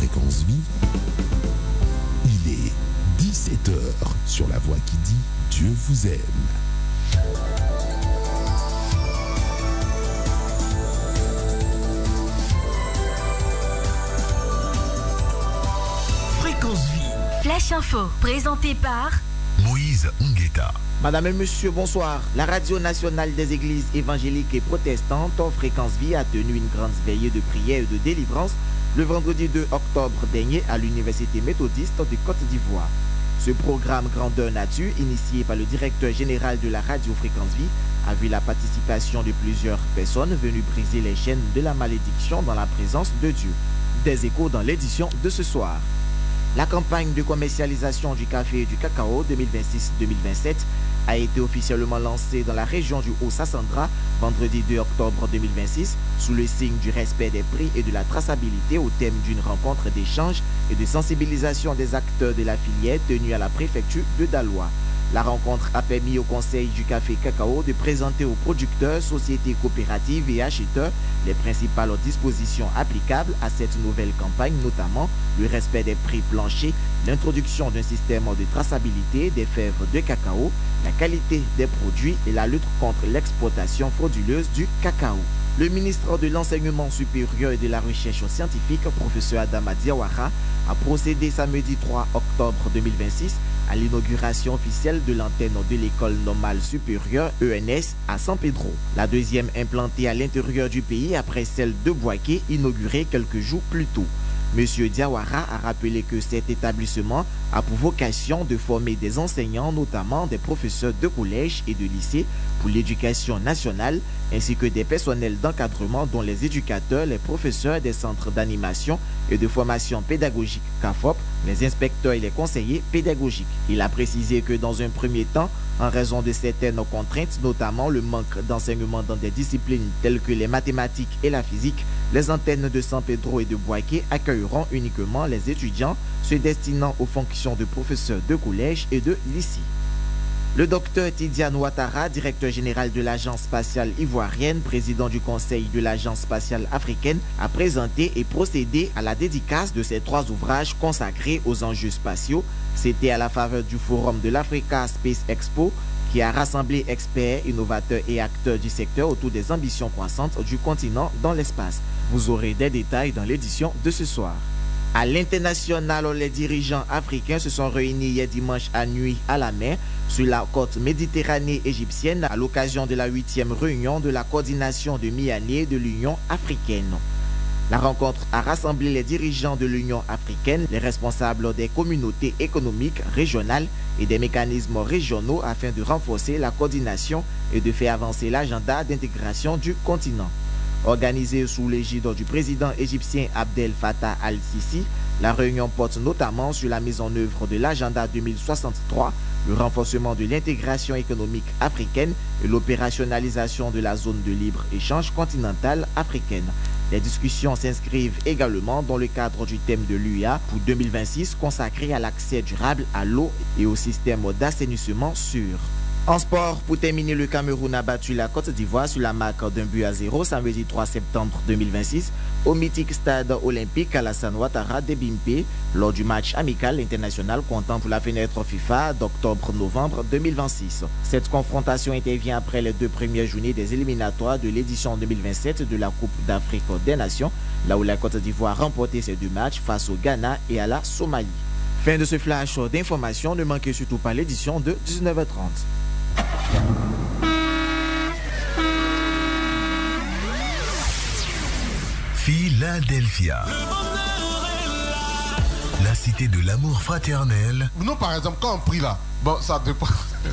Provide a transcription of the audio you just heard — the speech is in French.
Fréquence Vie. Il est 17h sur la voix qui dit Dieu vous aime. Fréquence Vie. Flash Info, présenté par Moïse Ngueta. Madame et monsieur, bonsoir. La Radio nationale des églises évangéliques et protestantes, Fréquence Vie, a tenu une grande veillée de prière et de délivrance le vendredi 2 octobre dernier à l'Université méthodiste de Côte d'Ivoire. Ce programme Grandeur Nature, initié par le directeur général de la Radio Fréquence Vie, a vu la participation de plusieurs personnes venues briser les chaînes de la malédiction dans la présence de Dieu. Des échos dans l'édition de ce soir. La campagne de commercialisation du café et du cacao 2026-2027 a été officiellement lancée dans la région du Haut-Sassandra vendredi 2 octobre 2026 sous le signe du respect des prix et de la traçabilité au thème d'une rencontre d'échange et de sensibilisation des acteurs de la filière tenue à la préfecture de Daloa. La rencontre a permis au Conseil du café cacao de présenter aux producteurs, sociétés coopératives et acheteurs les principales dispositions applicables à cette nouvelle campagne, notamment le respect des prix planchers, l'introduction d'un système de traçabilité des fèves de cacao, la qualité des produits et la lutte contre l'exploitation frauduleuse du cacao. Le ministre de l'Enseignement supérieur et de la Recherche scientifique, professeur Adama Diawara, a procédé samedi 3 octobre 2026 à l'inauguration officielle de l'antenne de l'école normale supérieure ENS à San Pedro. La deuxième implantée à l'intérieur du pays après celle de Boaké, inaugurée quelques jours plus tôt. Monsieur Diawara a rappelé que cet établissement a pour vocation de former des enseignants, notamment des professeurs de collège et de lycée pour l'éducation nationale, ainsi que des personnels d'encadrement dont les éducateurs, les professeurs des centres d'animation et de formation pédagogique CAFOP, les inspecteurs et les conseillers pédagogiques. Il a précisé que dans un premier temps, en raison de certaines contraintes, notamment le manque d'enseignement dans des disciplines telles que les mathématiques et la physique, les antennes de San Pedro et de Boaké accueilleront uniquement les étudiants se destinant aux fonctions de professeurs de collège et de lycée. Le docteur Tidiane Ouattara, directeur général de l'Agence spatiale ivoirienne, président du conseil de l'Agence spatiale africaine, a présenté et procédé à la dédicace de ces 3 ouvrages consacrés aux enjeux spatiaux. C'était à la faveur du forum de l'Africa Space Expo qui a rassemblé experts, innovateurs et acteurs du secteur autour des ambitions croissantes du continent dans l'espace. Vous aurez des détails dans l'édition de ce soir. À l'international, les dirigeants africains se sont réunis hier dimanche à Nuit à la mer sur la côte méditerranée égyptienne à l'occasion de la 8e réunion de la coordination de mi-année de l'Union africaine. La rencontre a rassemblé les dirigeants de l'Union africaine, les responsables des communautés économiques régionales et des mécanismes régionaux afin de renforcer la coordination et de faire avancer l'agenda d'intégration du continent. Organisée sous l'égide du président égyptien Abdel Fattah al-Sisi, la réunion porte notamment sur la mise en œuvre de l'agenda 2063, le renforcement de l'intégration économique africaine et l'opérationnalisation de la zone de libre-échange continentale africaine. Les discussions s'inscrivent également dans le cadre du thème de l'UA pour 2026 consacré à l'accès durable à l'eau et au système d'assainissement sûr. En sport, pour terminer, le Cameroun a battu la Côte d'Ivoire sur la marque d'1-0 samedi 3 septembre 2026 au mythique stade olympique Alassane Ouattara de Bimpe lors du match amical international comptant pour la fenêtre FIFA d'octobre-novembre 2026. Cette confrontation intervient après les 2 premières journées des éliminatoires de l'édition 2027 de la Coupe d'Afrique des Nations, là où la Côte d'Ivoire a remporté ces 2 matchs face au Ghana et à la Somalie. Fin de ce flash d'informations, ne manquez surtout pas l'édition de 19h30. Philadelphia, la cité de l'amour fraternel. Nous, par exemple, quand on prie là, bon, ça dépend.